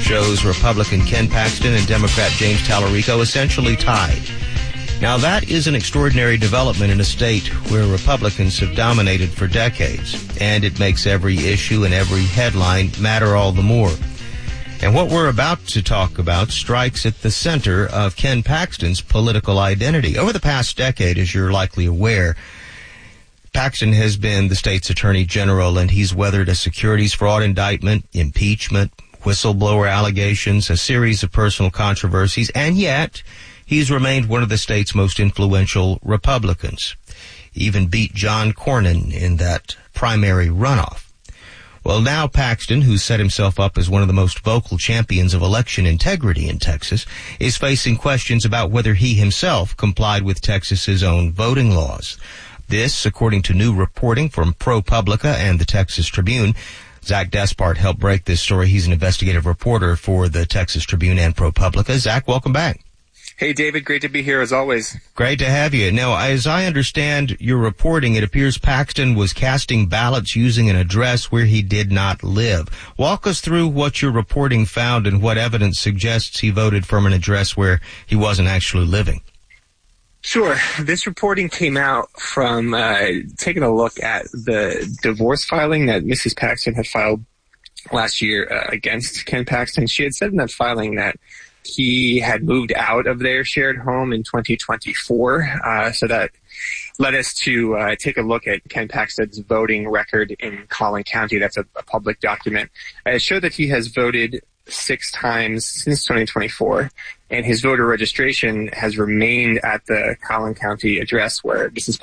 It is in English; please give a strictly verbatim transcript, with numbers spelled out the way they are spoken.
shows Republican Ken Paxton and Democrat James Tallarico essentially tied. Now, that is an extraordinary development in a state where Republicans have dominated for decades, and it makes every issue and every headline matter all the more. And what we're about to talk about strikes at the center of Ken Paxton's political identity. Over the past decade, as you're likely aware, Paxton has been the state's attorney general, and he's weathered a securities fraud indictment, impeachment, whistleblower allegations, a series of personal controversies, and yet he's remained one of the state's most influential Republicans. He even beat John Cornyn in that primary runoff. Well, now Paxton, who set himself up as one of the most vocal champions of election integrity in Texas, is facing questions about whether he himself complied with Texas's own voting laws. This, according to new reporting from ProPublica and the Texas Tribune. Zach Despard helped break this story. He's an investigative reporter for the Texas Tribune and ProPublica. Zach, welcome back. Hey, David. Great to be here, as always. Great to have you. Now, as I understand your reporting, it appears Paxton was casting ballots using an address where he did not live. Walk us through what your reporting found and what evidence suggests he voted from an address where he wasn't actually living. Sure. This reporting came out from uh, taking a look at the divorce filing that Missus Paxton had filed last year uh, against Ken Paxton. She had said in that filing that he had moved out of their shared home in twenty twenty-four. Uh, so that led us to uh, take a look at Ken Paxton's voting record in Collin County. That's a, a public document. Uh, it showed that he has voted six times since twenty twenty-four, and his voter registration has remained at the Collin County address where Missus